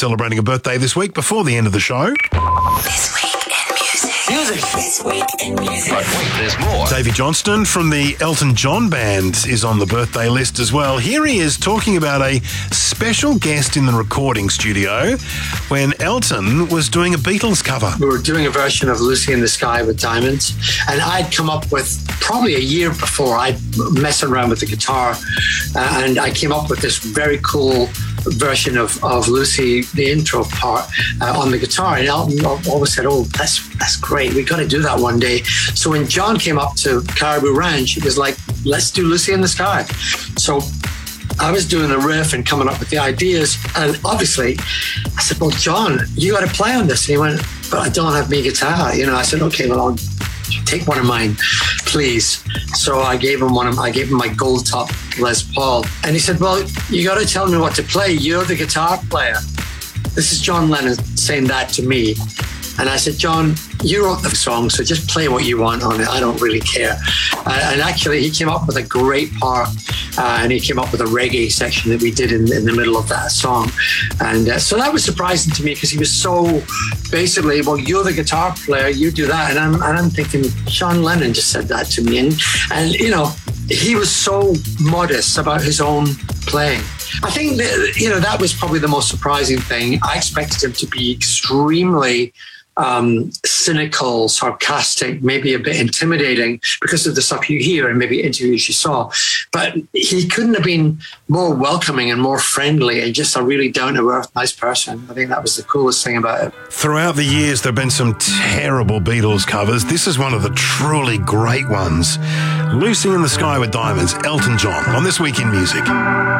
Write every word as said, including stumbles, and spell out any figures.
celebrating a birthday this week before the end of the show. This week in music. Music. This week in music. But wait, there's more. Davey Johnston from the Elton John Band is on the birthday list as well. Here he is talking about a special guest in the recording studio when Elton was doing a Beatles cover. We were doing a version of Lucy in the Sky with Diamonds, and I'd come up with, probably a year before, I'd messing around with the guitar, uh, and I came up with this very cool version of, of Lucy, the intro part, uh, on the guitar. And Elton always said, oh, that's that's great. We got to do that one day. So when John came up to Caribou Ranch, it was like, let's do Lucy in the Sky. So I was doing the riff and coming up with the ideas. And obviously, I said, well, John, you got to play on this. And he went, but I don't have my guitar. You know, I said, okay, well, I'll take one of mine, please. So I gave him one of, I gave him my gold top Les Paul. And he said, well, you got to tell me what to play. You're the guitar player. This is John Lennon saying that to me. And I said, John, you wrote the song, so just play what you want on it. I don't really care. Uh, and actually, he came up with a great part, uh, and he came up with a reggae section that we did in, in the middle of that song. And uh, so that was surprising to me because he was so basically, well, you're the guitar player, you do that. And I'm, and I'm thinking, John Lennon just said that to me. And, and, you know, he was so modest about his own playing. I think that, you know, that was probably the most surprising thing. I expected him to be extremely um, cynical, sarcastic, maybe a bit intimidating because of the stuff you hear and maybe interviews you saw. But he couldn't have been more welcoming and more friendly and just a really down-to-earth, nice person. I think that was the coolest thing about it. Throughout the years, there have been some terrible Beatles covers. This is one of the truly great ones. Lucy in the Sky with Diamonds, Elton John, on This Week in Music.